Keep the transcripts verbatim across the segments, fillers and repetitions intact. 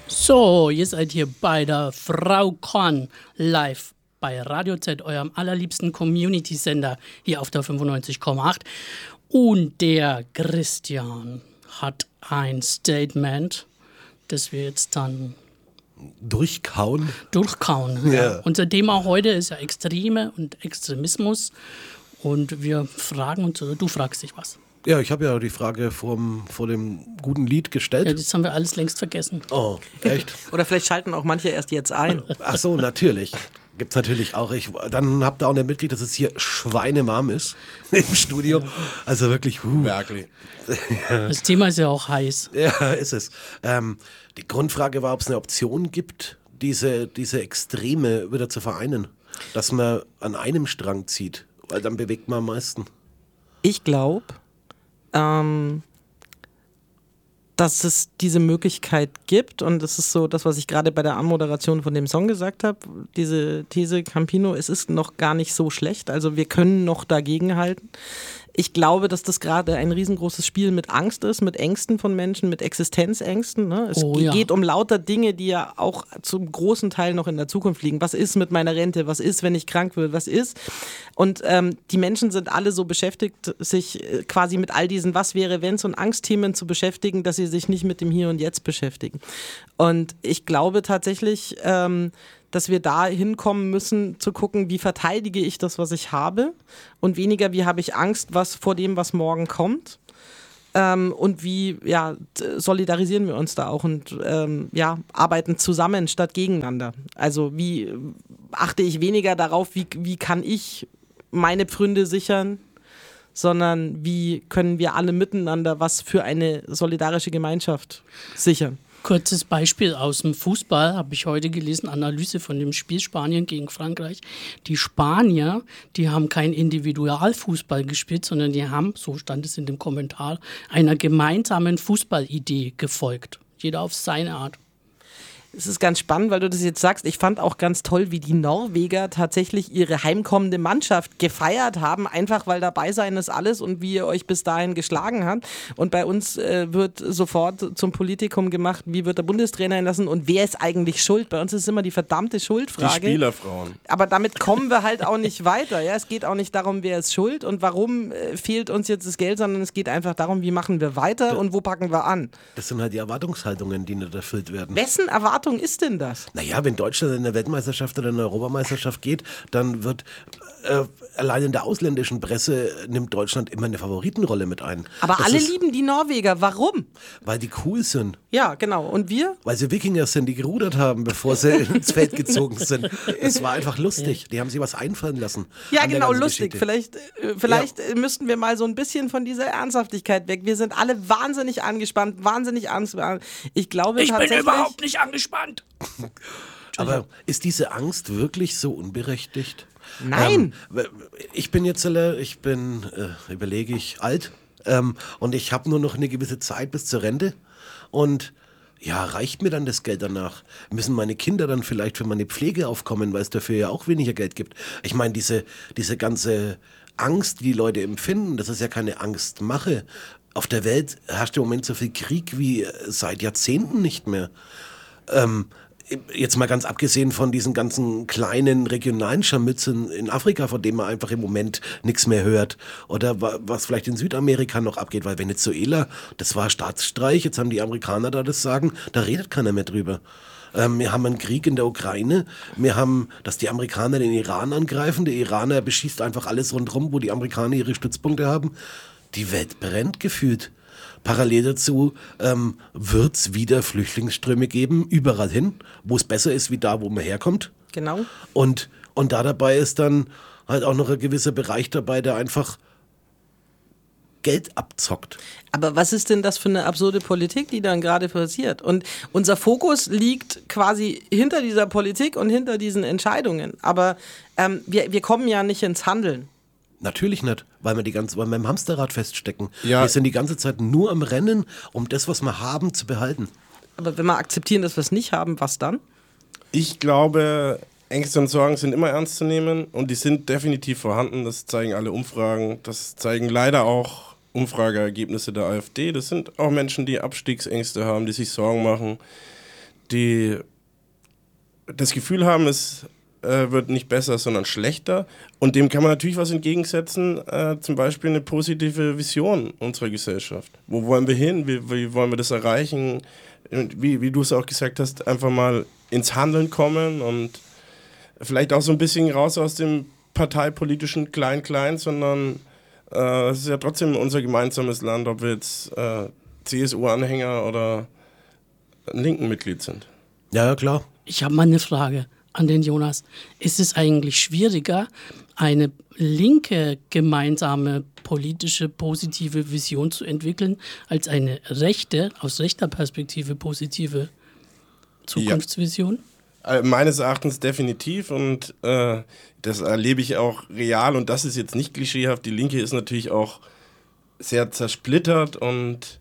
So, ihr seid hier bei der Frau Korn live bei Radio Z, eurem allerliebsten Community-Sender hier auf der fünfundneunzig Komma acht. Und der Christian hat ein Statement, das wir jetzt dann durchkauen. Durchkauen. Ja. Ja. Unser Thema heute ist ja Extreme und Extremismus. Und wir fragen uns, oder du fragst dich was. Ja, ich habe ja die Frage vorm, vor dem guten Lied gestellt. Ja, das haben wir alles längst vergessen. Oh, echt? Oder vielleicht schalten auch manche erst jetzt ein. Ach so, natürlich. Gibt's natürlich auch. Ich, dann habt ihr auch nicht mitgekriegt, dass es hier schweinewarm ist im Studio. Also wirklich, huh. Wirklich. Das Thema ist ja auch heiß. Ja, ist es. Ähm, die Grundfrage war, ob es eine Option gibt, diese, diese Extreme wieder zu vereinen. Dass man an einem Strang zieht, weil dann bewegt man am meisten. Ich glaube, ähm, dass es diese Möglichkeit gibt, und das ist so das, was ich gerade bei der Anmoderation von dem Song gesagt habe, diese These Campino, es ist noch gar nicht so schlecht, also wir können noch dagegenhalten. Ich glaube, dass das gerade ein riesengroßes Spiel mit Angst ist, mit Ängsten von Menschen, mit Existenzängsten. Ne? Es oh, ja. geht um lauter Dinge, die ja auch zum großen Teil noch in der Zukunft liegen. Was ist mit meiner Rente? Was ist, wenn ich krank werde? Was ist? Und ähm, die Menschen sind alle so beschäftigt, sich quasi mit all diesen Was wäre, wenns und Angstthemen zu beschäftigen, dass sie sich nicht mit dem Hier und Jetzt beschäftigen. Und ich glaube tatsächlich, ähm, dass wir da hinkommen müssen, zu gucken, wie verteidige ich das, was ich habe, und weniger, wie habe ich Angst was vor dem, was morgen kommt, ähm, und wie ja, solidarisieren wir uns da auch und ähm, ja, arbeiten zusammen statt gegeneinander. Also wie achte ich weniger darauf, wie, wie kann ich meine Pfründe sichern, sondern wie können wir alle miteinander was für eine solidarische Gemeinschaft sichern. Kurzes Beispiel aus dem Fußball, habe ich heute gelesen, Analyse von dem Spiel Spanien gegen Frankreich. Die Spanier, die haben kein Individualfußball gespielt, sondern die haben, so stand es in dem Kommentar, einer gemeinsamen Fußballidee gefolgt. Jeder auf seine Art. Es ist ganz spannend, weil du das jetzt sagst. Ich fand auch ganz toll, wie die Norweger tatsächlich ihre heimkommende Mannschaft gefeiert haben, einfach weil dabei sein ist alles und wie ihr euch bis dahin geschlagen habt. Und bei uns äh, wird sofort zum Politikum gemacht, wie wird der Bundestrainer entlassen und wer ist eigentlich schuld? Bei uns ist immer die verdammte Schuldfrage. Die Spielerfrauen. Aber damit kommen wir halt auch nicht weiter. Ja? Es geht auch nicht darum, wer ist schuld und warum äh, fehlt uns jetzt das Geld, sondern es geht einfach darum, wie machen wir weiter und wo packen wir an. Das sind halt die Erwartungshaltungen, die nicht erfüllt werden. Wessen Erwartung ist denn das? Naja, wenn Deutschland in der Weltmeisterschaft oder in der Europameisterschaft geht, dann wird äh, allein in der ausländischen Presse nimmt Deutschland immer eine Favoritenrolle mit ein. Aber das alle ist, lieben die Norweger. Warum? Weil die cool sind. Ja, genau. Und wir? Weil sie Wikinger sind, die gerudert haben, bevor sie ins Feld gezogen sind. Es war einfach lustig. Die haben sich was einfallen lassen. Ja, genau, lustig. Geschichte. Vielleicht, äh, vielleicht ja. müssten wir mal so ein bisschen von dieser Ernsthaftigkeit weg. Wir sind alle wahnsinnig angespannt, wahnsinnig angespannt. Ich glaube ich tatsächlich... Ich bin überhaupt nicht angespannt. Aber ist diese Angst wirklich so unberechtigt? Nein. Ähm, ich bin jetzt, ich bin, äh, überlege ich, alt ähm, und ich habe nur noch eine gewisse Zeit bis zur Rente und ja, reicht mir dann das Geld danach? Müssen meine Kinder dann vielleicht für meine Pflege aufkommen, weil es dafür ja auch weniger Geld gibt? Ich meine, diese, diese ganze Angst, die die Leute empfinden, das ist ja keine Angstmache. Auf der Welt herrscht im Moment so viel Krieg wie seit Jahrzehnten nicht mehr. Ähm, Jetzt mal ganz abgesehen von diesen ganzen kleinen regionalen Scharmützeln in Afrika, von denen man einfach im Moment nichts mehr hört. Oder was vielleicht in Südamerika noch abgeht, weil Venezuela, das war Staatsstreich, jetzt haben die Amerikaner da das Sagen, da redet keiner mehr drüber. Ähm, wir haben einen Krieg in der Ukraine, wir haben, dass die Amerikaner den Iran angreifen, der Iraner beschießt einfach alles rundherum, wo die Amerikaner ihre Stützpunkte haben. Die Welt brennt gefühlt. Parallel dazu ähm, wird es wieder Flüchtlingsströme geben, überall hin, wo es besser ist, wie da, wo man herkommt. Genau. Und, und da dabei ist dann halt auch noch ein gewisser Bereich dabei, der einfach Geld abzockt. Aber was ist denn das für eine absurde Politik, die dann gerade passiert? Und unser Fokus liegt quasi hinter dieser Politik und hinter diesen Entscheidungen. Aber ähm, wir, wir kommen ja nicht ins Handeln. Natürlich nicht, weil wir die ganze, weil wir im Hamsterrad feststecken. Ja. Wir sind die ganze Zeit nur am Rennen, um das, was wir haben, zu behalten. Aber wenn wir akzeptieren, dass wir es nicht haben, was dann? Ich glaube, Ängste und Sorgen sind immer ernst zu nehmen und die sind definitiv vorhanden. Das zeigen alle Umfragen. Das zeigen leider auch Umfrageergebnisse der AfD. Das sind auch Menschen, die Abstiegsängste haben, die sich Sorgen machen. die das Gefühl haben, es äh, wird nicht besser, sondern schlechter. Und dem kann man natürlich was entgegensetzen, äh, zum Beispiel eine positive Vision unserer Gesellschaft. Wo wollen wir hin? Wie, wie wollen wir das erreichen? Wie, wie du es auch gesagt hast, einfach mal ins Handeln kommen und vielleicht auch so ein bisschen raus aus dem parteipolitischen Klein-Klein, sondern äh, es ist ja trotzdem unser gemeinsames Land, ob wir jetzt äh, C S U-Anhänger oder ein linken Mitglied sind. Ja, ja, klar. Ich habe mal eine Frage an den Jonas. Ist es eigentlich schwieriger, eine linke gemeinsame politische positive Vision zu entwickeln, als eine rechte, aus rechter Perspektive positive Zukunftsvision? Ja. Meines Erachtens definitiv und äh, das erlebe ich auch real und das ist jetzt nicht klischeehaft. Die Linke ist natürlich auch sehr zersplittert und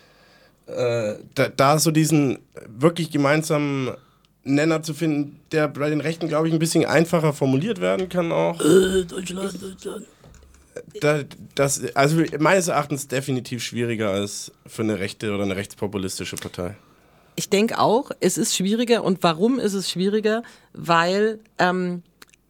äh, da, da so diesen wirklich gemeinsamen Nenner zu finden, der bei den Rechten, glaube ich, ein bisschen einfacher formuliert werden kann auch. Äh, Deutschland, Deutschland. Da, das, also meines Erachtens definitiv schwieriger als für eine rechte oder eine rechtspopulistische Partei. Ich denke auch, es ist schwieriger. Und warum ist es schwieriger? Weil ähm,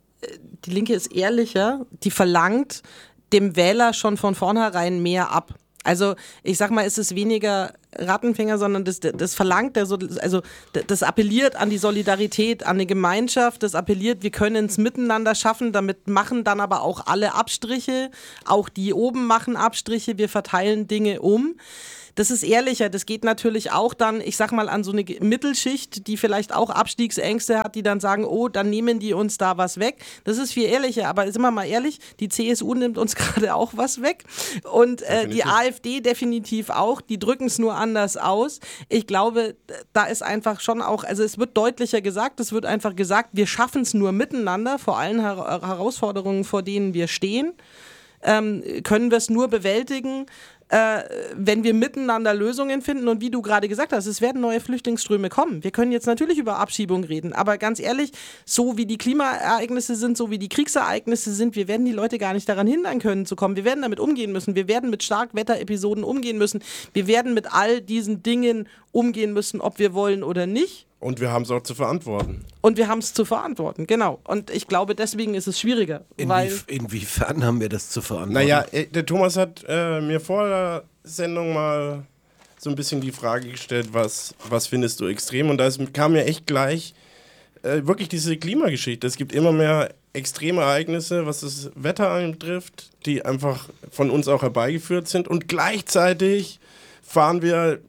die Linke ist ehrlicher, die verlangt dem Wähler schon von vornherein mehr ab. Also ich sag mal, es ist weniger Rattenfänger, sondern das, das verlangt, der, also das appelliert an die Solidarität, an eine Gemeinschaft, das appelliert, wir können es miteinander schaffen, damit machen dann aber auch alle Abstriche, auch die oben machen Abstriche, wir verteilen Dinge um. Das ist ehrlicher, das geht natürlich auch dann, ich sag mal, an so eine Mittelschicht, die vielleicht auch Abstiegsängste hat, die dann sagen, oh, dann nehmen die uns da was weg. Das ist viel ehrlicher, aber sind wir mal ehrlich, die C S U nimmt uns gerade auch was weg und äh, die AfD definitiv auch, die drücken es nur anders aus. Ich glaube, da ist einfach schon auch, also es wird deutlicher gesagt, es wird einfach gesagt, wir schaffen es nur miteinander, vor allen Her- Herausforderungen, vor denen wir stehen, ähm, können wir es nur bewältigen, Äh, wenn wir miteinander Lösungen finden und wie du gerade gesagt hast, es werden neue Flüchtlingsströme kommen. Wir können jetzt natürlich über Abschiebung reden, aber ganz ehrlich, so wie die Klimaereignisse sind, so wie die Kriegsereignisse sind, wir werden die Leute gar nicht daran hindern können zu kommen. Wir werden damit umgehen müssen. Wir werden mit Starkwetterepisoden umgehen müssen. Wir werden mit all diesen Dingen umgehen müssen, ob wir wollen oder nicht. Und wir haben es auch zu verantworten. Und wir haben es zu verantworten, genau. Und ich glaube, deswegen ist es schwieriger. Weil Inwief- inwiefern haben wir das zu verantworten? Naja, äh, der Thomas hat äh, mir vor der Sendung mal so ein bisschen die Frage gestellt, was, was findest du extrem? Und da ist, kam mir echt gleich äh, wirklich diese Klimageschichte. Es gibt immer mehr extreme Ereignisse, was das Wetter anbetrifft, die einfach von uns auch herbeigeführt sind. Und gleichzeitig fahren wir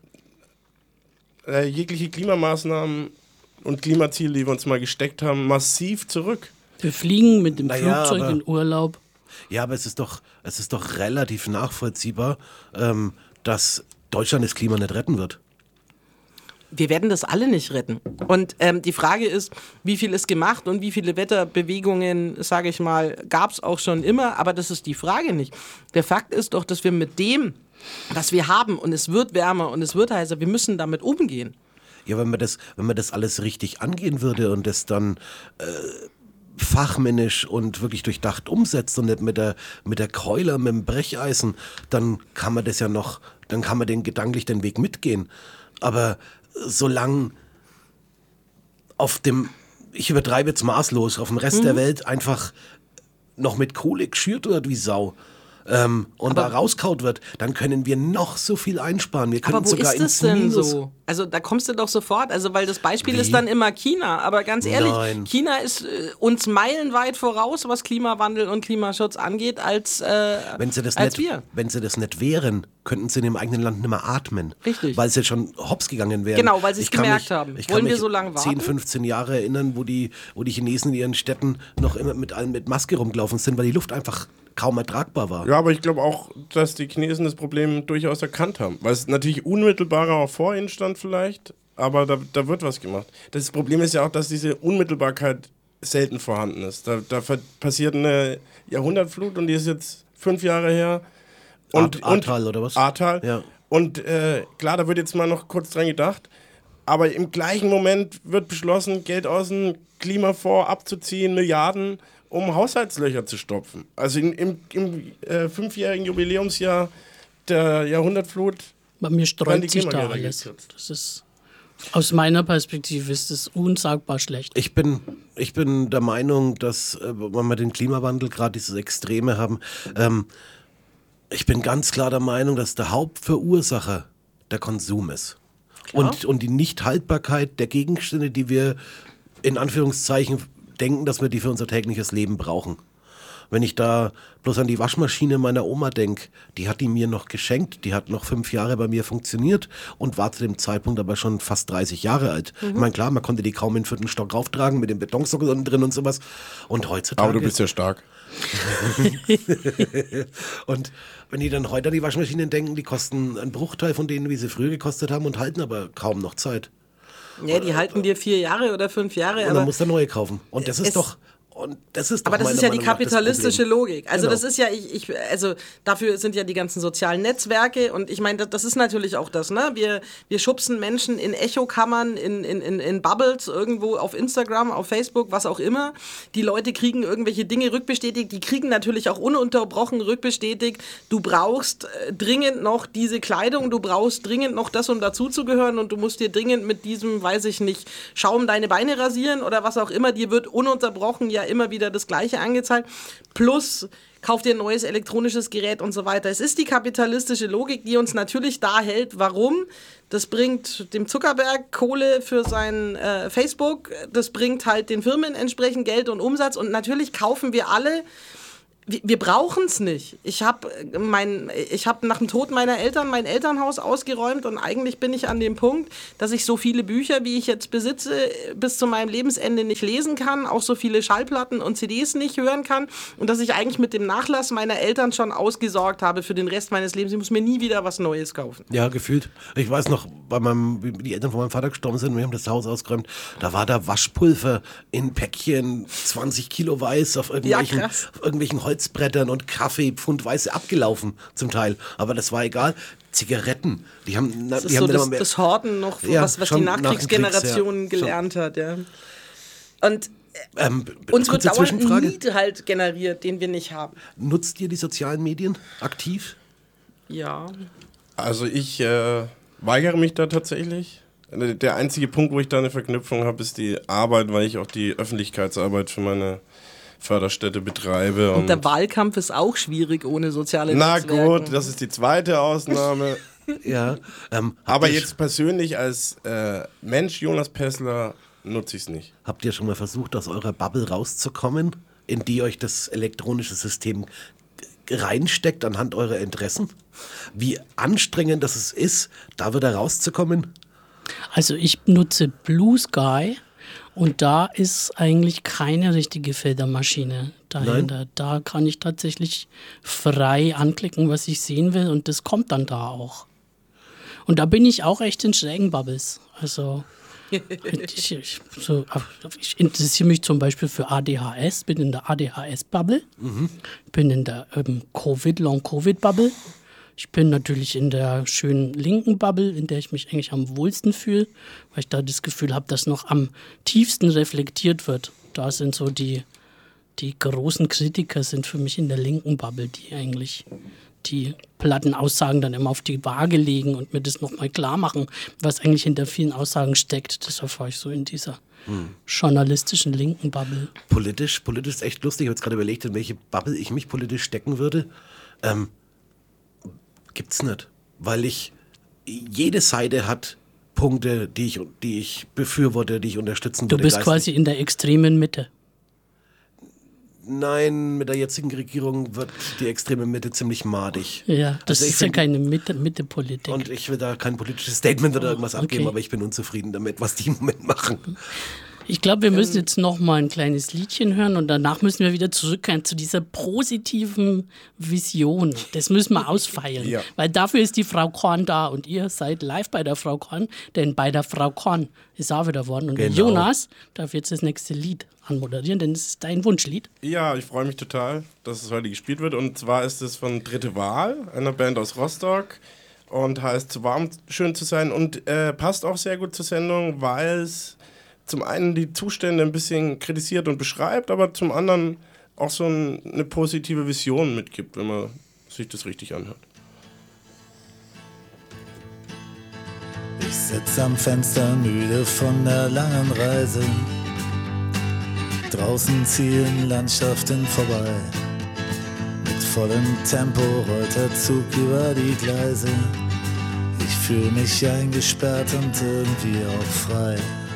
äh, jegliche Klimamaßnahmen und Klimaziele, die wir uns mal gesteckt haben, massiv zurück. Wir fliegen mit dem Naja, Flugzeug aber- in Urlaub. Ja, aber es ist doch, es ist doch relativ nachvollziehbar, ähm, dass Deutschland das Klima nicht retten wird. wir werden das alle nicht retten. Und ähm, die Frage ist, wie viel ist gemacht und wie viele Wetterbewegungen, sage ich mal, gab es auch schon immer. Aber das ist die Frage nicht. Der Fakt ist doch, dass wir mit dem, was wir haben, und es wird wärmer und es wird heißer, wir müssen damit umgehen. Ja, wenn man das, wenn man das alles richtig angehen würde und das dann äh, fachmännisch und wirklich durchdacht umsetzt und nicht mit der, mit der Keule, mit dem Brecheisen, dann kann man das ja noch, dann kann man den gedanklich den Weg mitgehen. Aber solange auf dem, ich übertreibe jetzt maßlos, auf dem Rest Mhm. der Welt einfach noch mit Kohle geschürt wird wie Sau, ähm, und Aber- da rauskaut wird, dann können wir noch so viel einsparen. Wir können Aber wo sogar ist das ins denn Minus. so? Also da kommst du doch sofort, also weil das Beispiel Wie? ist dann immer China, aber ganz ehrlich, Nein. China ist äh, uns meilenweit voraus, was Klimawandel und Klimaschutz angeht, als, äh, Wenn sie, das als nicht, wir. wenn sie das nicht wären, könnten sie in dem eigenen Land nicht mehr atmen. Richtig. Weil sie schon hops gegangen wären. Genau, weil sie es Ich kann gemerkt mich, haben. Ich kann Wollen wir mich so lange warten? zehn, fünfzehn Jahre erinnern, wo die, wo die Chinesen in ihren Städten noch immer mit, allen mit Maske rumgelaufen sind, weil die Luft einfach kaum ertragbar war. Ja, aber ich glaube auch, dass die Chinesen das Problem durchaus erkannt haben. Weil es natürlich unmittelbarer auch vor ihnen stand vielleicht, aber da, da wird was gemacht. Das Problem ist ja auch, dass diese Unmittelbarkeit selten vorhanden ist. Da, da ver- passiert eine Jahrhundertflut und die ist jetzt fünf Jahre her. Und, Ahr- Ahrtal oder was? Ahrtal. Ja. Und äh, klar, da wird jetzt mal noch kurz dran gedacht, aber im gleichen Moment wird beschlossen, Geld aus dem Klimafonds abzuziehen, Milliarden, um Haushaltslöcher zu stopfen. Also in, im, im äh, fünfjährigen Jubiläumsjahr der Jahrhundertflut Bei mir werden die sträubt sich da Klimagelder alles. gekürzt. Das ist Aus meiner Perspektive ist es unsagbar schlecht. Ich bin, ich bin der Meinung, dass, äh, wenn wir den Klimawandel, gerade dieses Extreme haben, ähm, ich bin ganz klar der Meinung, dass der Hauptverursacher der Konsum ist. Und, und die Nichthaltbarkeit der Gegenstände, die wir in Anführungszeichen denken, dass wir die für unser tägliches Leben brauchen. Wenn ich da bloß an die Waschmaschine meiner Oma denke, die hat die mir noch geschenkt, die hat noch fünf Jahre bei mir funktioniert und war zu dem Zeitpunkt aber schon fast dreißig Jahre alt. Mhm. Ich meine, klar, man konnte die kaum in den vierten Stock rauftragen mit dem Betonsockel unten drin und sowas. Und heutzutage... Aber du bist ja stark. Und wenn die dann heute an die Waschmaschinen denken, die kosten einen Bruchteil von denen, wie sie früher gekostet haben und halten aber kaum noch Zeit. Ja, die halten dir vier Jahre oder fünf Jahre. Und aber dann musst du neue kaufen. Und das ist doch... Und das ist doch aber das ist ja die Meinung nach das kapitalistische Problem. Logik. Also Genau. das ist ja, ich, ich, also dafür sind ja die ganzen sozialen Netzwerke und ich meine, das, das ist natürlich auch das, ne? Wir, wir schubsen Menschen in Echokammern, in, in, in, in Bubbles, irgendwo auf Instagram, auf Facebook, was auch immer. Die Leute kriegen irgendwelche Dinge rückbestätigt, die kriegen natürlich auch ununterbrochen rückbestätigt. Du brauchst äh, dringend noch diese Kleidung, du brauchst dringend noch das, um dazuzugehören und du musst dir dringend mit diesem, weiß ich nicht, Schaum deine Beine rasieren oder was auch immer, dir wird ununterbrochen ja immer wieder das Gleiche angezeigt, plus kauf dir ein neues elektronisches Gerät und so weiter. Es ist die kapitalistische Logik, die uns natürlich da hält. Warum? Das bringt dem Zuckerberg Kohle für sein äh, Facebook, das bringt halt den Firmen entsprechend Geld und Umsatz und natürlich kaufen wir alle. Wir brauchen es nicht. Ich habe mein, ich hab nach dem Tod meiner Eltern mein Elternhaus ausgeräumt und eigentlich bin ich an dem Punkt, dass ich so viele Bücher, wie ich jetzt besitze, bis zu meinem Lebensende nicht lesen kann, auch so viele Schallplatten und C Ds nicht hören kann und dass ich eigentlich mit dem Nachlass meiner Eltern schon ausgesorgt habe für den Rest meines Lebens. Ich muss mir nie wieder was Neues kaufen. Ja, gefühlt. Ich weiß noch, bei meinem, wie die Eltern von meinem Vater gestorben sind, wir haben das Haus ausgeräumt, da war da Waschpulver in Päckchen, zwanzig Kilo weiß auf irgendwelchen, Ja, auf irgendwelchen Holzbrettern und Kaffee, pfundweise abgelaufen zum Teil. Aber das war egal. Zigaretten, die haben, Das die ist haben so dann das, immer mehr, das Horten noch, Ja, was, was schon die nach dem Nachkriegsgeneration Kriegs, ja. gelernt hat. Ja. Und ähm, b- uns wird kurze dauernd Zwischenfrage. Need halt generiert, den wir nicht haben. Nutzt ihr die sozialen Medien aktiv? Ja. Also ich äh, weigere mich da tatsächlich. Der einzige Punkt, wo ich da eine Verknüpfung habe, ist die Arbeit, weil ich auch die Öffentlichkeitsarbeit für meine Förderstätte betreibe. Und der Wahlkampf ist auch schwierig ohne soziale Na Netzwerke. gut, das ist die zweite Ausnahme. Ja. Ähm, habt Aber ihr- jetzt persönlich als äh, Mensch, Jonas Pessler, nutze ich es nicht. Habt ihr schon mal versucht, aus eurer Bubble rauszukommen, in die euch das elektronische System g- reinsteckt anhand eurer Interessen? Wie anstrengend das es ist, da wieder rauszukommen? Also ich nutze Blue Sky und da ist eigentlich keine richtige Filtermaschine dahinter. Nein? Da kann ich tatsächlich frei anklicken, was ich sehen will und das kommt dann da auch. Und da bin ich auch echt in schrägen Bubbles. Also ich, ich, so, ich interessiere mich zum Beispiel für A D H S, bin in der A D H S-Bubble, mhm. bin in der ähm, Covid, Long-Covid-Bubble. Ich bin natürlich in der schönen linken Bubble, in der ich mich eigentlich am wohlsten fühle, weil ich da das Gefühl habe, dass noch am tiefsten reflektiert wird. Da sind so die, die großen Kritiker sind für mich in der linken Bubble, die eigentlich die platten Aussagen dann immer auf die Waage legen und mir das nochmal klar machen, was eigentlich hinter vielen Aussagen steckt. Deshalb war ich so in dieser hm. journalistischen linken Bubble. Politisch, politisch ist echt lustig. Ich habe jetzt gerade überlegt, in welche Bubble ich mich politisch stecken würde. Ähm, gibt's nicht. Weil ich, jede Seite hat Punkte, die ich, die ich befürworte, die ich unterstützen Du würde. bist geistig. quasi in der extremen Mitte. Nein, mit der jetzigen Regierung wird die extreme Mitte ziemlich madig. Ja, das Also ich ist ja find- keine Mitte, Mitte-Politik. Und ich will da kein politisches Statement oder irgendwas okay. abgeben, aber ich bin unzufrieden damit, was die im Moment machen. Ich glaube, wir müssen jetzt noch mal ein kleines Liedchen hören und danach müssen wir wieder zurückkehren zu dieser positiven Vision. Das müssen wir ausfeilen, Ja. weil dafür ist die Frau Korn da und ihr seid live bei der Frau Korn, denn bei der Frau Korn ist auch wieder worden. Und der Genau. Jonas darf jetzt das nächste Lied anmoderieren, denn es ist dein Wunschlied. Ja, ich freue mich total, dass es heute gespielt wird. Und zwar ist es von Dritte Wahl, einer Band aus Rostock. Und heißt Zu warm, schön zu sein. Und äh, passt auch sehr gut zur Sendung, weil es zum einen die Zustände ein bisschen kritisiert und beschreibt, aber zum anderen auch so ein, eine positive Vision mitgibt, wenn man sich das richtig anhört. Ich Sitz am Fenster, müde von der langen Reise. Draußen ziehen Landschaften vorbei. Mit vollem Tempo rollt der Zug über die Gleise. Ich fühle mich eingesperrt und irgendwie auch frei.